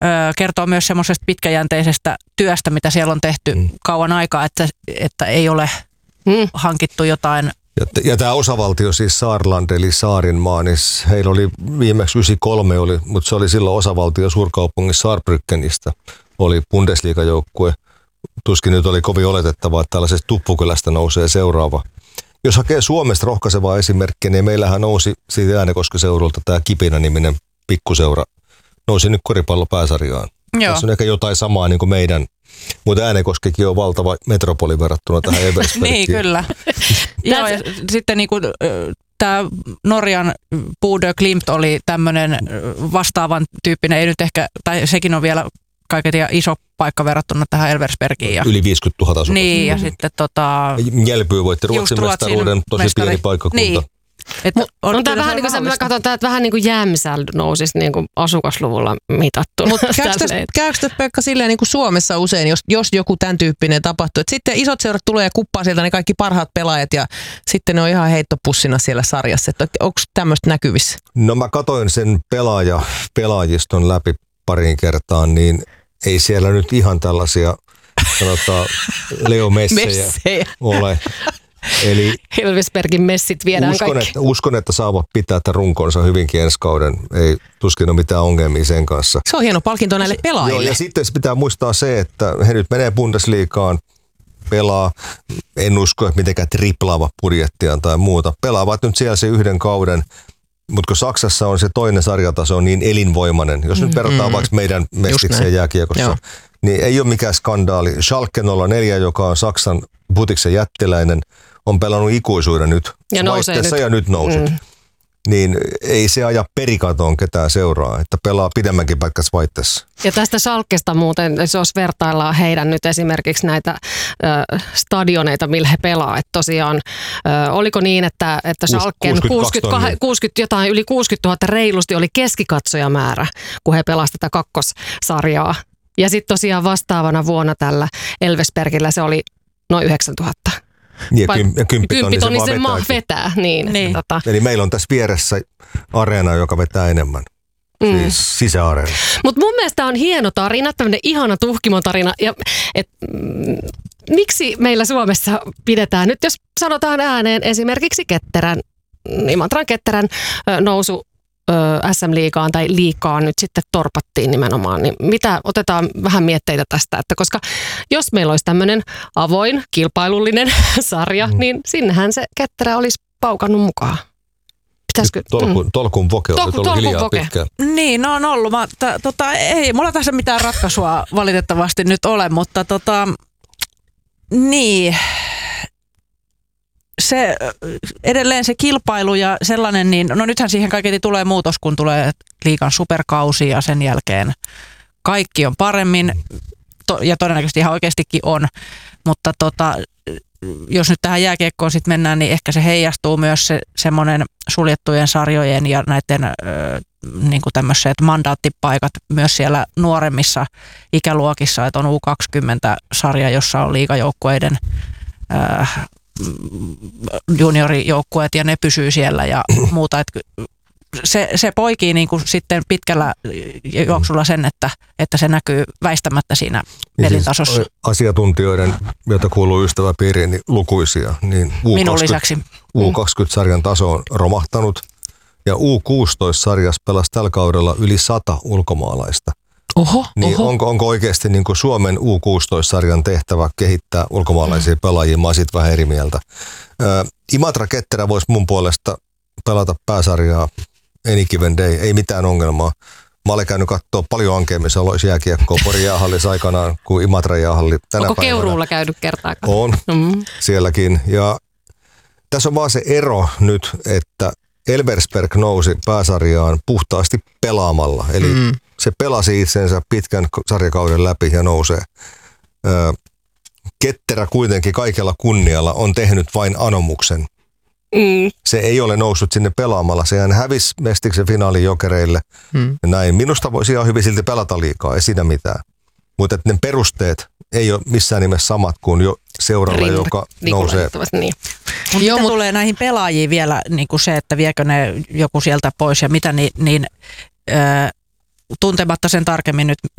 kertoo myös semmoisesta pitkäjänteisestä työstä, mitä siellä on tehty kauan aikaa, että ei ole hankittu jotain. Ja tämä osavaltio, siis Saarland eli Saarinmaa, niin heillä oli viimeksi 93, mutta se oli silloin osavaltio suurkaupungissa Saarbrückenistä, oli Bundesliga-joukkue. Tuskin nyt oli kovin oletettavaa, että tällaisesta Tuppukylästä nousee seuraava. Jos hakee Suomesta rohkaisevaa esimerkkiä, niin meillähän nousi siitä Äänekosken seudulta tämä Kipinä-niminen pikkuseura, nousi nyt koripallo pääsarjaan. Tässä on ehkä jotain samaa niin kuin meidän, mutta Äänekoskikin on valtava metropoli verrattuna tähän Eversbergiin. Niin, kyllä. Joo, ja sitten niin kuin, tämä Norjan Bodø Glimt oli tämmöinen vastaavan tyyppinen, ei nyt ehkä, tai sekin on vielä kaiken iso paikka verrattuna tähän Elversbergiin. Ja yli 50 000 asukasta. Niin, ja sitten Jelpyy voitti Ruotsin mestaruuden, tosi pieni paikkakunta. Niin. On tämä vähän niin kuin mä katson, että vähän niin kuin Jämsäl nousisi niin kuin asukasluvulla mitattuna. Mutta käykö tässä Pekka silleen niin kuin Suomessa usein, jos joku tämän tyyppinen tapahtuu, että sitten isot seurat tulee ja kuppaa sieltä ne kaikki parhaat pelaajat ja sitten ne on ihan heittopussina siellä sarjassa. Että onko tämmöistä näkyvissä? No mä katoin sen pelaajiston läpi pariin kertaan, niin ei siellä nyt ihan tällaisia, sanotaan, Leo Messejä ole. Eli Elversbergin messit viedään kaikki. Uskon, että saavat pitää tämän runkonsa hyvinkin ensi kauden. Ei tuskin ole mitään ongelmia sen kanssa. Se on hieno palkinto näille pelaajille. Joo, ja sitten pitää muistaa se, että he nyt menee Bundesligaan, pelaa, en usko, että mitenkään triplaava budjettiaan tai muuta. Pelaavat nyt siellä se yhden kauden, mutta kun Saksassa on se toinen sarjataso on niin elinvoimainen, jos nyt verrataan vaikka meidän mestikseen jääkiekossa, niin ei ole mikään skandaali. Schalke 04, joka on Saksan Butiksen jättiläinen, on pelannut ikuisuuden nyt. Ja nousee nyt. Ja nyt nousit. Niin ei se aja perikatoon ketään seuraa, että pelaa pidemmänkin paikka Schweizessa. Ja tästä Schalkesta muuten, jos vertaillaan heidän nyt esimerkiksi näitä stadioneita, millä he pelaa. Että tosiaan, oliko niin, että Schalken yli 60 000 reilusti oli keskikatsojamäärä, kun he pelasivat tätä kakkossarjaa. Ja sitten tosiaan vastaavana vuonna tällä Elversbergillä se oli noin 9 000. Ja kymppitonni se vaan vetää. Niin. Eli meillä on tässä vieressä areena, joka vetää enemmän. Siis sisäareena. Mutta mun mielestä on hieno tarina, tämmöinen ihana tuhkimotarina. Ja, miksi meillä Suomessa pidetään nyt, jos sanotaan ääneen esimerkiksi Imatran Ketterän nousu SM-liigaan tai liikaan nyt sitten torpattiin nimenomaan, niin otetaan vähän mietteitä tästä, että koska jos meillä olisi tämmöinen avoin, kilpailullinen sarja, niin sinnehän se Ketterä olisi paukannut mukaan. Pitäisikö? Tolkun voke on ollut hiljaa pitkään. Niin, no on ollut. Ei mulla tässä mitään ratkaisua valitettavasti nyt ole, mutta niin... Edelleen se kilpailu ja sellainen, niin no nythän siihen kaiketi tulee muutos, kun tulee liigan superkausi ja sen jälkeen kaikki on paremmin ja todennäköisesti ihan oikeastikin on, mutta jos nyt tähän jääkiekkoon sitten mennään, niin ehkä se heijastuu myös semmoinen suljettujen sarjojen ja näiden niin kuin tämmöiset mandaattipaikat myös siellä nuoremmissa ikäluokissa, että on U20-sarja, jossa on liigajoukkueiden juniorijoukkueet ja ne pysyy siellä ja muuta. Että se poikii niin kuin sitten pitkällä juoksulla sen, että se näkyy väistämättä siinä elintasossa. Siis asiantuntijoiden, joita kuuluu ystäväpiiriin, niin lukuisia. Niin minun lisäksi. U20-sarjan taso on romahtanut ja U16-sarjassa pelasi tällä kaudella yli 100 ulkomaalaista. Niin onko oikeasti niin kuin Suomen U16-sarjan tehtävä kehittää ulkomaalaisia pelaajia? Mä oon siitä vähän eri mieltä. Imatra Ketterä voisi mun puolesta pelata pääsarjaa any given day, ei mitään ongelmaa. Mä olen käynyt katsoa paljon ankeammin oloissa jääkiekkoa Porin jäähallissa aikanaan kuin Imatra jäähalli tänä Onko päivänä. Keuruulla käynyt kertaakaan? On, sielläkin. Ja tässä on vaan se ero nyt, että Elversberg nousi pääsarjaan puhtaasti pelaamalla. Eli se pelasi itsensä pitkän sarjakauden läpi ja nousee. Ketterä kuitenkin kaikella kunnialla on tehnyt vain anomuksen. Se ei ole noussut sinne pelaamalla. Sehän hävisi Mestiksen finaalin Jokereille. Näin. Minusta voisi ihan hyvin silti pelata liikaa, ei siinä mitään. Mutta ne perusteet ei ole missään nimessä samat kuin jo seuralle, joka nousee. Niin. Mutta tulee näihin pelaajiin vielä niin kuin se, että viekö ne joku sieltä pois ja mitä, tuntematta sen tarkemmin nyt